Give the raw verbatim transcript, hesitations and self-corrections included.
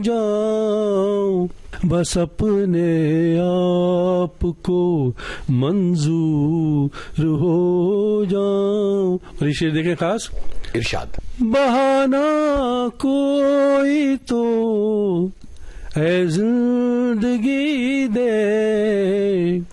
जाऊं, बस अपने आप को मंजूर हो जाऊं। और ये शेर देखें खास, इरशाद। बहाना कोई तो ऐ जिंदगी दे,